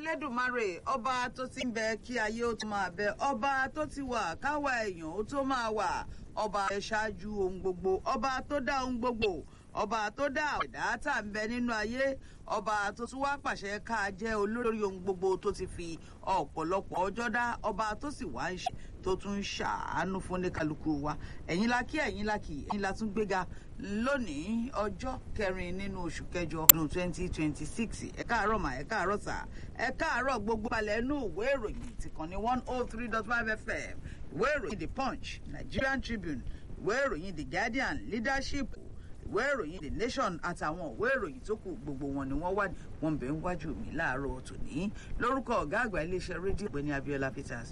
Elédùmarè ọba tó ti ń bẹ kí ayé ó tó máa bẹ, ọba tó ti wà káwa èèyàn ó tó máa wà, ọba ẹ ṣáájú ohun gbogbo, ọba tó dá ohun gbogbo, ọba tó dá ẹ̀dá tá ń bẹ nínú ayé, ọba tó tún wá pàṣẹ ká jẹ́ olórí ohun gbogbo tó ti fi ọ̀pọ̀lọpọ̀ ọjọ́ dá, ọba tó sì wá ń ṣe tó tún ń ṣàánú fún ní kálukú wa. Ẹ̀yin la kí, ẹ̀yin la kì, ẹ̀yin la tún gbéga lónìí ọjọ́ 4 nínú oṣù kẹjọ ọdún 2026. Ẹ káàárọ̀ mà, ẹ káàárọ̀ sà, ẹ káàárọ̀ gbogbo balẹ̀ inú ìwé ìròyìn ti kàn ní 103.5 FM, ìwé ìròyìn The Punch, Nigerian Tribune, ìwé ìròyìn The Guardian, Leadership, ìwé ìròyìn The Nation àtàwọn ìwé ìròyìn tó kù gbogbo wọn ni wọ́n bẹ̀ ń wájú mi láàárọ̀ tòní. Lórúkọ ọ̀gá àgbà iléeṣẹ́ rédíò Ọ̀gbẹ́ni Abiola Peters,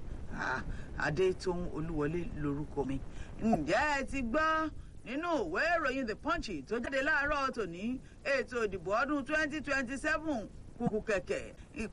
Adétóun Olúwọlé lórúkọ mi. Ǹjẹ́ ẹ ti gbọ́ nínú ìwé ìròyìn The Punch tó jáde láàárọ̀ tòní, ètò ìdìbò ọdún 2027 kùkù kẹ̀kẹ́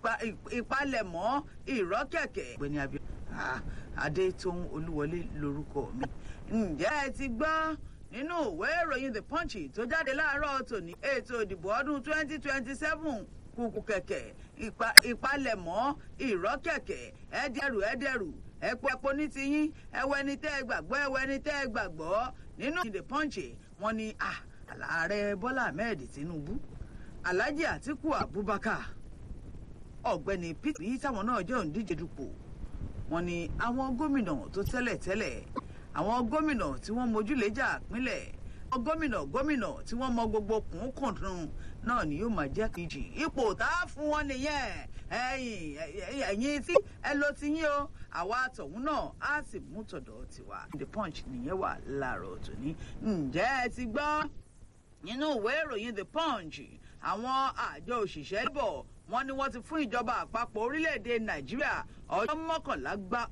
ìpalẹ̀mọ́ ìrọ́kẹ̀kẹ́. Ọ̀gbẹ́ni Abiola Adétóun Olúwọlé lórúkọ mi. Ǹjẹ́ ẹ ti gbọ́ nínú ìwé ìròyìn The Punch tó jáde láàárọ̀ tòní, ètò ìdìbò ọdún 2027 kùkù kẹ̀kẹ́ ìpalẹ̀mọ́ ìrọ́kẹ̀kẹ́ ẹ̀dẹ̀rù ẹ̀pọ̀ ní tiyín, ẹwẹ́ ni tẹ́ ẹ gbàgbọ́, ẹwẹ́ ni tẹ́ ẹ gbàgbọ́. Nínú The Punch wọ́n ní ààrẹ Bọ́lá Ahmed Tinubu, Alhaji Atiku Abubakar, ọ̀gbẹ́ni Peter táwọn náà jẹ́ òǹdíje dupò. Wọ́n ní àwọn gómìnà tó tẹ́lẹ̀ àwọn gómìnà tí wọ́n mójúlẹ́jà pínlẹ̀, gómìnà tí wọ́n mọ gbogbo kùnkùndùn náà ni yóò máa jẹ́ kejì. Ipò tá a fún wọn nìyẹn. Ẹ̀yin tí ẹ lọ ti yín o, àwa tọ̀hún náà á sì mú tọ̀dọ̀ tiwa. The Punch nìyẹn wà láàárọ̀ tòní. Ǹjẹ́ ẹ ti gbọ́ nínú ìwé ìròyìn The Punch, àwọn àjọ òṣìṣẹ́ bọ̀ wọ́n ní wọ́n ti fún ìjọba àpapọ̀ orílẹ̀-èdè Nàìjíríà ọjọ́ mọ́kànlá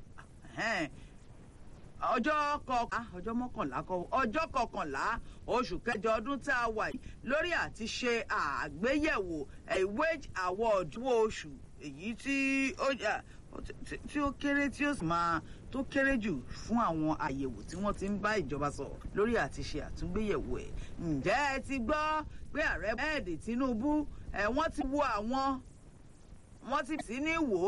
ọjọ́ kọkànlá oṣù kẹjọ ọdún tá a wà yìí lórí àti ṣe àgbéyẹ̀wò wage award oṣù, èyí tí ó kéré tí ó sì máa tó kéré jù fún àwọn àyẹ̀wò tí wọ́n ti ń bá ìjọba sọ̀rọ̀ lórí àti ṣe àtúngbéyẹ̀wò ẹ̀. Ǹjẹ́ ẹ ti gbọ́ pé ààrẹ Bẹ́ẹ̀dì Tinubu wọ́n ti sí ní wò ó